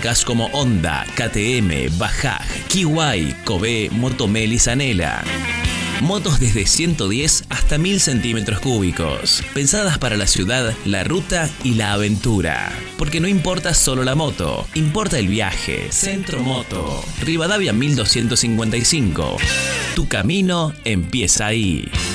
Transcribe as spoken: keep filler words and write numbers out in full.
marcas como Honda, K T M, Bajaj, Kiwai, Kobe, Motomel y Zanela. Motos desde ciento diez hasta mil centímetros cúbicos, pensadas para la ciudad, la ruta y la aventura. Porque no importa solo la moto, importa el viaje. Centro Moto, Rivadavia mil doscientos cincuenta y cinco. Tu camino empieza ahí.